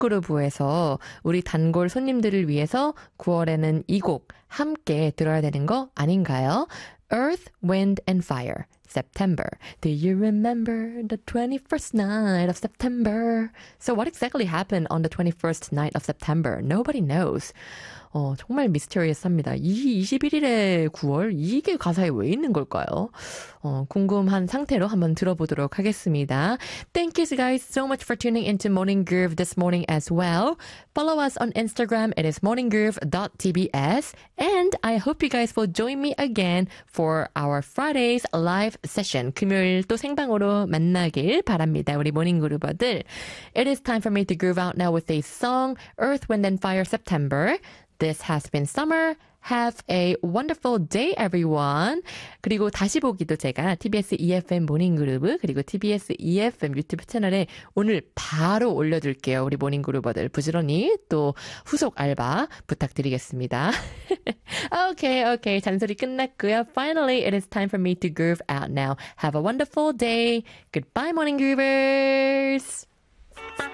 그루브에서 우리 단골 손님들을 위해서 9월에는 이 곡 함께 들어야 되는 거 아닌가요? Earth, Wind and Fire, September. Do you remember the 21st night of September? So what exactly happened on the 21st night of September? Nobody knows. 정말 미스터리어스합니다. 이 21일의 9월? 이게 가사에 왜 있는 걸까요? 궁금한 상태로 한번 들어보도록 하겠습니다. Thank you guys so much for tuning into Morning Groove this morning as well. Follow us on Instagram. It is morninggroove.tbs. And I hope you guys will join me again for our Friday's live session. 금요일 또 생방으로 만나길 바랍니다. 우리 모닝그루버들. It is time for me to groove out now with a song, Earth, Wind and Fire, September. This has been Summer. Have a wonderful day, everyone. 그리고 다시 보기도 제가 TBS EFM 모닝그루브 그리고 TBS EFM 유튜브 채널에 오늘 바로 올려둘게요. 우리 모닝그루버들 부지런히 또 후속 알바 부탁드리겠습니다. Okay. 잔소리 끝났고요. Finally, it is time for me to groove out now. Have a wonderful day. Goodbye, morning groovers.